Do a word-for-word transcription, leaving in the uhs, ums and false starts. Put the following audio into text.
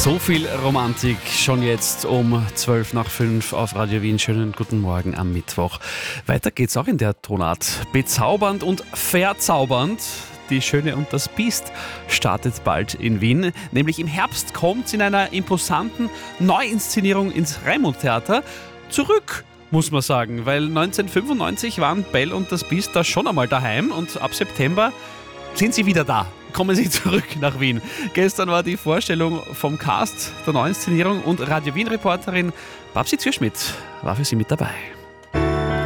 So viel Romantik schon jetzt um zwölf nach fünf auf Radio Wien. Schönen guten Morgen am Mittwoch. Weiter geht's auch in der Tonart. Bezaubernd und verzaubernd. Die Schöne und das Biest startet bald in Wien. Nämlich im Herbst kommt's in einer imposanten Neuinszenierung ins Raimund-Theater zurück, muss man sagen. Weil neunzehnhundertfünfundneunzig waren Belle und das Biest da schon einmal daheim und ab September sind sie wieder da. Kommen Sie zurück nach Wien. Gestern war die Vorstellung vom Cast der Neuinszenierung und Radio Wien-Reporterin Babsi Zürschmidt war für Sie mit dabei.